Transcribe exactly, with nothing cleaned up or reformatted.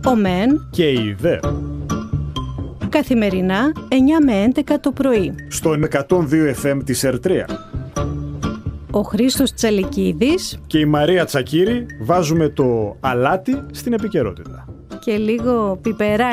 ο ΜΕΝ και η ΔΕ. Καθημερινά εννιά με έντεκα το πρωί. Στον εκατόν δύο εφ εμ της Ερτρέα. Ο Χρήστος Τσαλικίδης Και η Μαρία Τσακύρη βάζουμε το αλάτι στην επικαιρότητα. και λίγο πιπεράκι.